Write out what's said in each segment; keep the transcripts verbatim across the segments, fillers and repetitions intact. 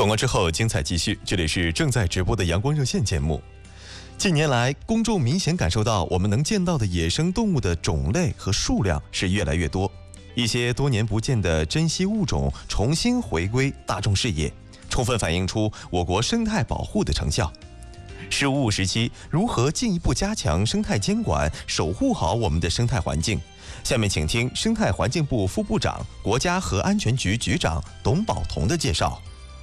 广告之后，精彩继续。这里是正在直播的阳光热线节目。近年来，公众明显感受到，我们能见到的野生动物的种类和数量是越来越多，一些多年不见的珍稀物种重新回归大众视野，充分反映出我国生态保护的成效。“十五五”时期，如何进一步加强生态监管，守护好我们的生态环境？下面请听生态环境部副部长、国家核安全局局长董宝同的介绍。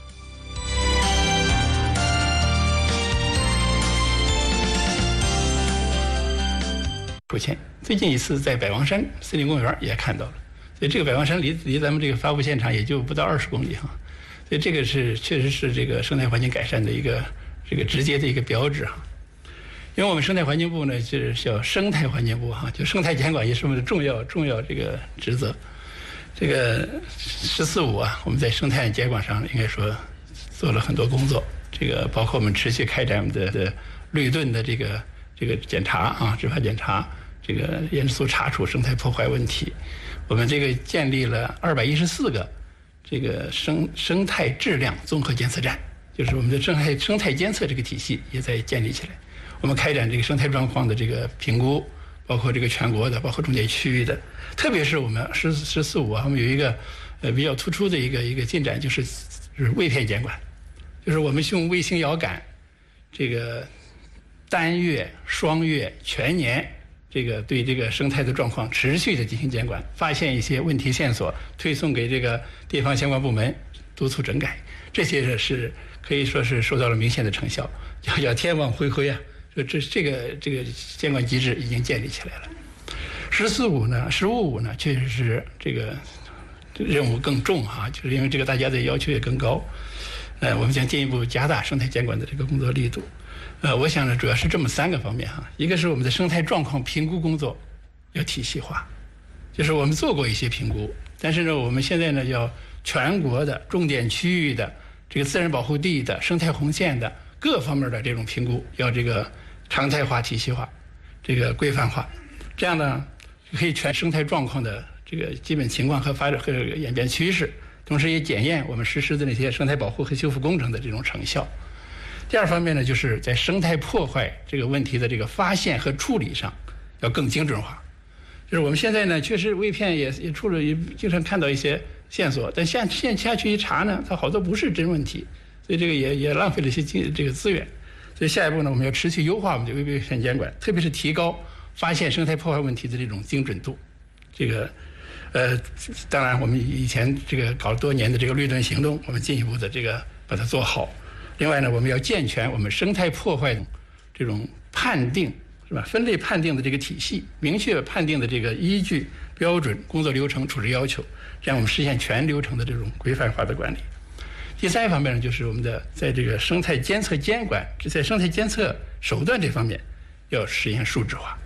出现，最近一次在百王山森林公园也看到了，所以这个百王山离离咱们这个发布现场也就不到二十公里哈，所以这个是确实是这个生态环境改善的一个这个直接的一个标志哈。因为我们生态环境部呢是叫生态环境部哈，就生态监管也是我们的重要重要这个职责。这个“十四五”啊，我们在生态监管上应该说做了很多工作，这个包括我们持续开展我们的的绿盾的这个这个检查啊，执法检查。这个严肃查处生态破坏问题，我们这个建立了二百一十四个这个生生态质量综合监测站，就是我们的生态生态监测这个体系也在建立起来。我们开展这个生态状况的这个评估，包括这个全国的，包括重点区域的，特别是我们十十四五啊，我们有一个呃比较突出的一个一个进展，就是就是微片监管，就是我们用卫星遥感，这个单月、双月、全年。这个对这个生态的状况持续的进行监管，发现一些问题线索，推送给这个地方相关部门督促整改，这些是可以说是收到了明显的成效，叫叫天网恢恢啊！说这这个这个监管机制已经建立起来了。十四五呢，十五五呢，确实是这个任务更重哈、啊，就是因为这个大家的要求也更高，呃，我们将进一步加大生态监管的这个工作力度。呃，我想呢，主要是这么三个方面哈。一个是我们的生态状况评估工作要体系化，就是我们做过一些评估，但是呢，我们现在呢要全国的重点区域的这个自然保护地的生态红线的各方面的这种评估，要这个常态化、体系化，这个规范化，这样呢可以全生态状况的这个基本情况和发展和演变趋势，同时也检验我们实施的那些生态保护和修复工程的这种成效。第二方面呢，就是在生态破坏这个问题的这个发现和处理上要更精准化。就是我们现在呢，确实微片也也出了，也经常看到一些线索，但现现下去一查呢，它好多不是真问题，所以这个也也浪费了一些精这个资源。所以下一步呢，我们要持续优化我们的微片监管，特别是提高发现生态破坏问题的这种精准度。这个呃，当然我们以前这个搞了多年的这个绿盾行动，我们进一步的这个把它做好。另外呢，我们要健全我们生态破坏这种判定是吧？分类判定的这个体系，明确判定的这个依据、标准、工作流程、处置要求，这样我们实现全流程的这种规范化的管理。第三方面呢，就是我们的在这个生态监测监管，在生态监测手段这方面要实现数字化。